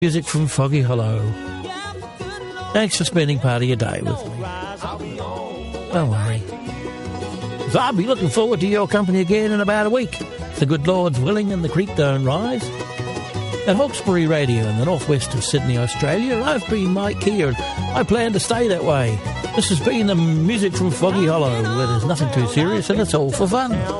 Music from Foggy Hollow. Thanks for spending part of your day with me. Don't worry. So I'll be looking forward to your company again in about a week. If the good Lord's willing and the creek don't rise. At Hawkesbury Radio in the northwest of Sydney, Australia, I've been Mike here and I plan to stay that way. This has been the Music from Foggy Hollow, where there's nothing too serious and it's all for fun.